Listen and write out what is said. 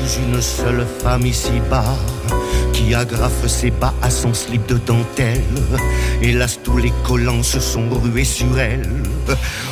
une seule femme ici-bas qui agrafe ses bas à son slip de dentelle. Hélas, tous les collants se sont rués sur elle.